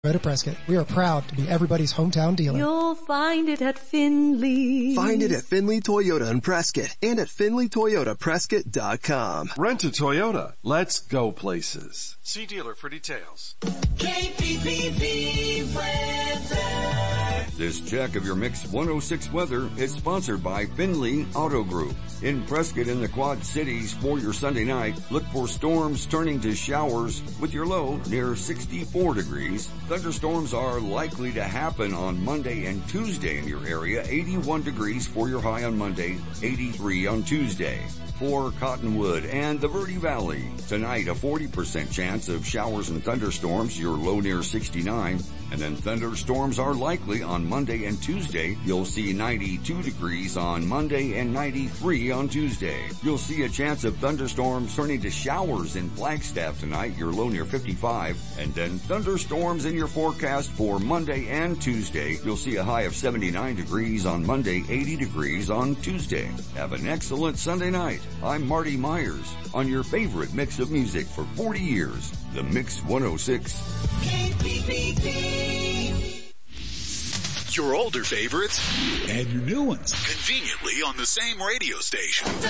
Toyota Prescott. We are proud to be everybody's hometown dealer. You'll find it at Finley. Find it at Finley Toyota in Prescott and at FinleyToyotaPrescott.com. Rent a Toyota. Let's go places. See dealer for details. KPPV weather. This check of your Mix 106 weather is sponsored by Finley Auto Group. In Prescott and the Quad Cities for your Sunday night, look for storms turning to showers with your low near 64 degrees. Thunderstorms are likely to happen on Monday and Tuesday in your area. 81 degrees for your high on Monday, 83 on Tuesday. For Cottonwood and the Verde Valley, tonight a 40% chance of showers and thunderstorms, your low near 69. And then thunderstorms are likely on Monday and Tuesday. You'll see 92 degrees on Monday and 93 on Tuesday. You'll see a chance of thunderstorms turning to showers in Flagstaff tonight, your low near 55. And then thunderstorms in your forecast for Monday and Tuesday. You'll see a high of 79 degrees on Monday, 80 degrees on Tuesday. Have an excellent Sunday night. I'm Marty Myers on your favorite mix of music for 40 years, the Mix 106. Your older favorites and your new ones conveniently on the same radio station.